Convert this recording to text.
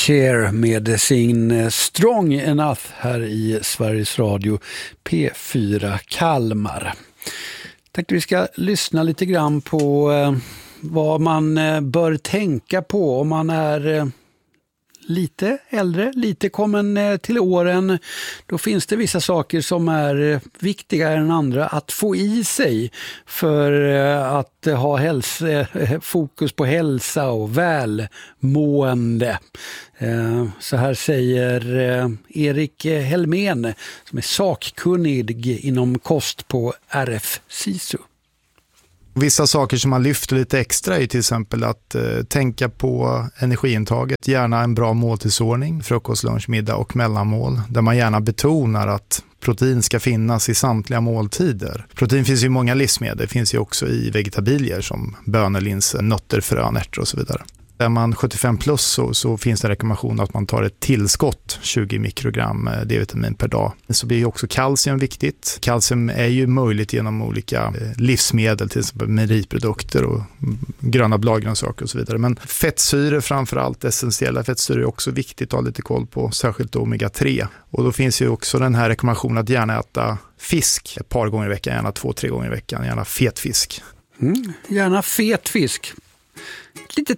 Cher med sin Strong Enough här i Sveriges Radio P4 Kalmar. Tänkte vi ska lyssna lite grann på vad man bör tänka på om man är lite äldre, lite kommen till åren. Då finns det vissa saker som är viktigare än andra att få i sig för att ha fokus på hälsa och välmående. Så här säger Erik Helmén som är sakkunnig inom kost på RF SISU. Vissa saker som man lyfter lite extra är till exempel att tänka på energiintaget. Gärna en bra måltidsordning, frukost, lunch, middag och mellanmål. Där man gärna betonar att protein ska finnas i samtliga måltider. Protein finns ju i många livsmedel. Det finns ju också i vegetabilier som bönor, linser, nötter, frön, ärtor och så vidare. Är man 75 plus så finns det en rekommendation att man tar ett tillskott 20 mikrogram D-vitamin per dag. Så blir ju också kalcium viktigt. Kalcium är ju möjligt genom olika livsmedel, till exempel mejeriprodukter och gröna bladgrönsaker och så vidare. Men fettsyror, framförallt essentiella fettsyror, är också viktigt att ha lite koll på, särskilt omega-3. Och då finns ju också den här rekommendationen att gärna äta fisk ett par gånger i veckan, gärna 2-3 gånger i veckan, gärna fet fisk. Gärna fet fisk. Lite